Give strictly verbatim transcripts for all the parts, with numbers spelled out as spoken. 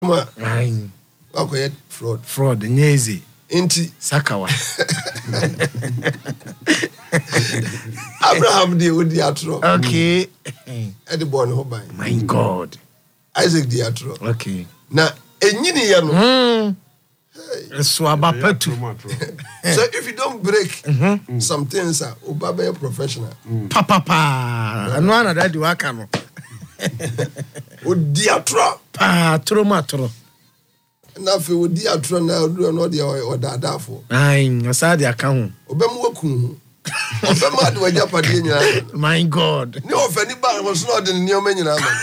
Ai. Okay, fraud. Fraud, nyezi. Inti Sakawa. Abraham di odi atro. Okay. Edi born ho ban. My God. Isaac di atro. Okay. Na enyini ye no. Mm. So about So if you don't break mm-hmm. some things, uh, Obaba a professional. Mm. Papa pa. No one that do aka no. Odi atro. Pa tro matro. Na fe odi atro na do no de o dada fo. Ai, asa de aka ho. Obem wakun. Obem ade waja pade nyina. My God. Ni ofani ba mo so no de ni o manyina ma.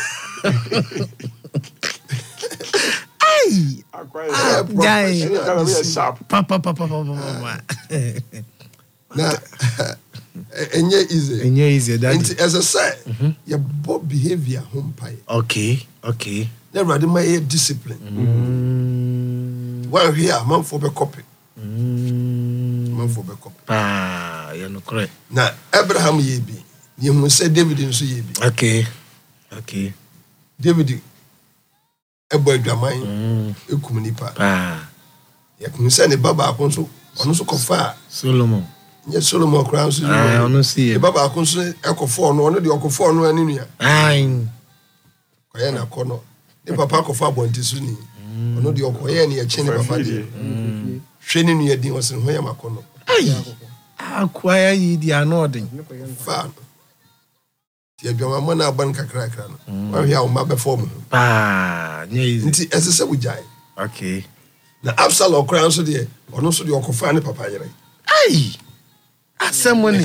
Ai. Ah, guy. Sharp. Papa papa papa. Na enye easy. Enye easy that. And as I say, your bob behavior home pie. Okay, okay. Na rather my discipline. Mm. Well here man for be copy. Mm. Man for be copy. Ah, you know correct. Na Abraham ye bi. You must say David nso ye bi. Okay. Okay. David ebo adwaman ekum nipa. Ah. Ya kun say ne baba akon so ono so kofa Solomon. Nye Solomon kran so. Ah, ono si. E baba akon so ekofo no ono de okofo no ani nua. Ai. Koye na kono. Ne papa akofo abonti so ni. Ono de okoye na ye che ne papa de. Hwe ni nua din wose ho ya makono. Ai. Akwaya yi di anodin. Fa. Ti adwama mo na aban kakra kakra no. Wa hwe a o ma be form. Pa, nyezi. Nti esese bujai. Okay. Na Absalom kran so de ono so de okofa ne papa yere. Ai. Asemoni.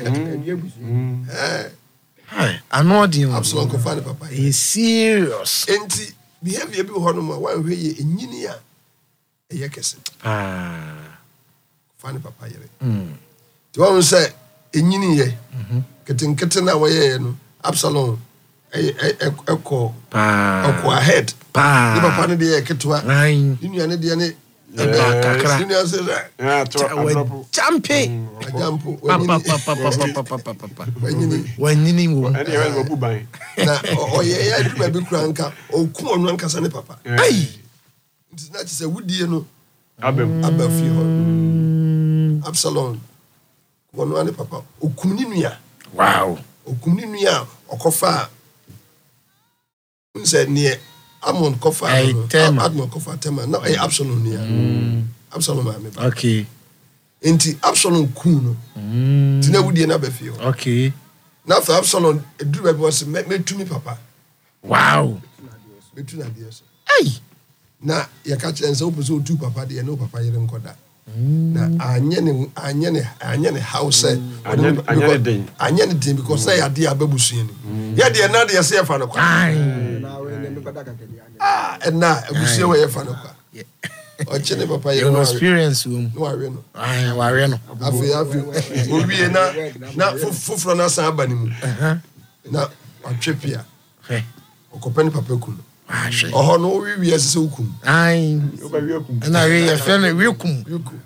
Eh. Hai, anodin. Absalom kofa ne papa yere. Is serious. Enti behavior bi ho no ma wa hwe ye enyini a eye kese. Ah. Kofa ne papa yere. Mm. Ti won say enyini ye. Mhm. Ketenkete na wa ye no. Absalom e eko pa eko ahead pa ni papa ne de ketwa ai ni nua ne de ne kakra ni nua se ah to champe ajampo pa pa pa pa pa pa pa wanyini wanyini wo ani e wo buban na o ye ya du ba bi kura nka o ku onu nka sa ne papa ai nti na ti se wudie no abem abafi ho Absalom onu ne papa o kum ni nua wow o kum ni nua okofa unse nie Amon kofa Amon kofa tema na e Absalom nia Absalom ame ba okay enti Absalom ku no tina wudie na ba fie okay na fa Absalom eduru ba bi was metumi papa wow metu na de so ai na ye ka che nse opo so tu papa de no papa yere nkoda na anye ne anye ne anye ne house anye anye den anye ne den because say ade ababusu ni ye de na de ye say fa no kwa ah na abusu we ye fa no kwa o chene papa ye no experience um no ware no ah ware no afi afi o wie na na fufuro na san aba ni mu na atwepia he okopani papa ku no ah she oho no wi wi asese okum ai o ba wi okum na we ye fe na wi okum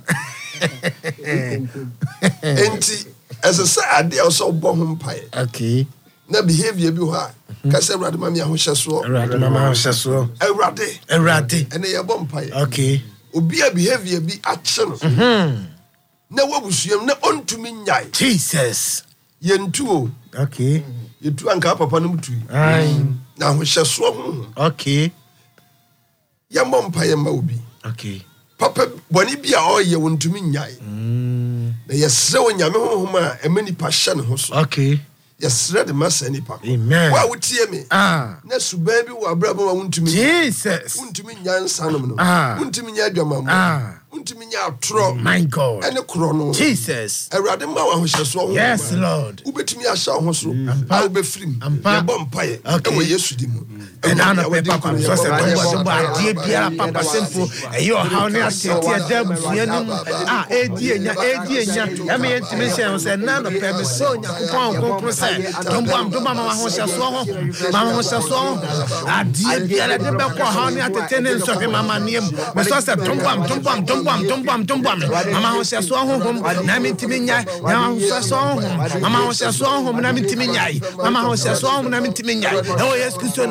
enti asese ade o so bo ho mpae okay na behavior bi ho a ka se Awurade ma me ahohyeso Awurade ma me ahohyeso Awurade Awurade ene ye bo mpae okay obi a behavior bi ache no mhm na wabusuam na ontumi nyai Jesus yentu o okay yetu anka papa no mtu ai na ahohyeso ho okay ya mo mpae ma obi okay papa boni bi a o ye wontumi nyai mm na yesre onyame honhom a emani pa hye ne ho so okay yesre de masa ni pa amen wa wotie me ah na suban bi wo abrabo ma wontumi Jesus wontumi nyansa no no ah wontumi nya adwamam ah wontumi nya atro my God ene kro no Jesus Awurade ma wa hohyeso ho yes Lord ubetumi ahya ho so a ubefrim ya bom pae e wo Yesu di mu and now the papa so say don't buy die bia papa simple e yo how ne atete da bua nim ah e di enya e di enya ya me yentimi hye say na no pe me so nyakopon konkro say don't buy don't buy ma ho hye so ho ma ho hye so ho ah die bia de be ko how ne atete ne so he mama niem me so say don't buy don't buy don't buy don't buy don't buy mama ho hye so ho na me ntimi nya na ho hye so ho mama ho hye so ho na me ntimi nya mama ho hye so ho na me ntimi nya e wo Yesu Kristo Nazareth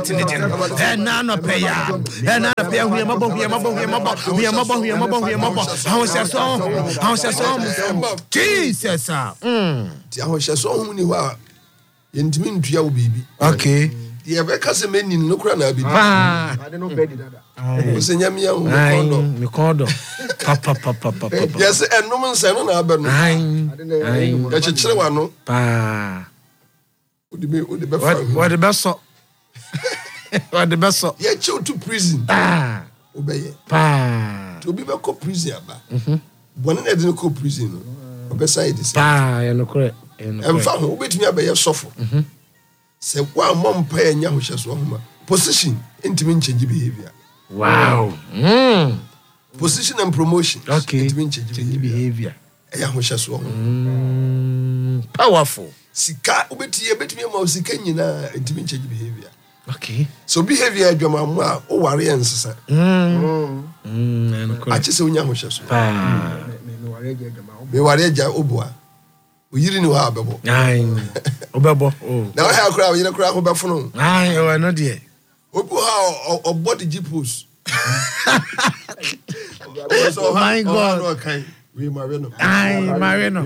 mighty name. And none of pay. And none of pay. We are mobile. We are mobile. We are mobile. We are mobile. We are mobile. We are mobile. How is that song? How is that song? Jesus. Hmm. How is that song? You are intimate to your baby. Okay. The Abeka men in Lucrana. I don't know, baby. Senyamia Mikondo. Papa papa papa. Yes, and no man said on Aben. Ai. That's a chilwano. Pa. What the best so? What the best so? Yeah, chill to prison. Ah. Obey. Pa. To be back to prison. Mhm. One didn't go prison. Beside this. Pa, you know correct. And found who bet me about your sofa. Mhm. Say one mom pay and Yahusha's woman. Position, intimate change behavior. Wow. Mm. Position and promotion. Okay. Intimate change behavior. Yahusha's woman. Powerful. Sika, ubeti, bet me about Sika, intimate change behavior. Okay. So behavior, your mamma, or worry and sister. Mm. Mm. I just say Yahusha's. Pa. Me worry, Oboa. We didn't know how Bebo. Aye. Obebo. Oh. Now I have a crowd, you know, crowd of Buffalo. Aye, oh, I know, dear. Oboa or body jeepos. Oh, my God. We Marino. Aye, Marino.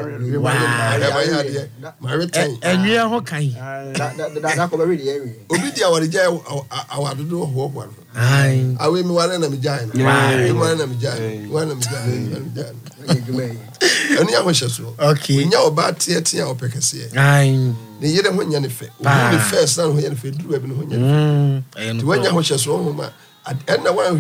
Marino. And you are okay. That's already area. Obidia, what did I do? One. Aye. I will be one and a giant. One and a giant. One and a giant. And you wish us so. Okay. Now about Tia or Pecassia. Aye. The year when you're the first son who had fed through when you're when you wish us so. And the one